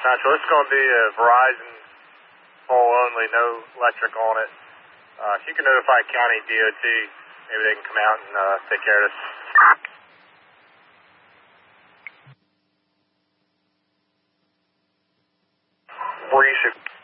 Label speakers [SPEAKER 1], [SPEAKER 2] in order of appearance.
[SPEAKER 1] Central. This is going to be a Verizon pole only, no electric on it. If you can notify County DOT, maybe they can come out and take care of this. Where you should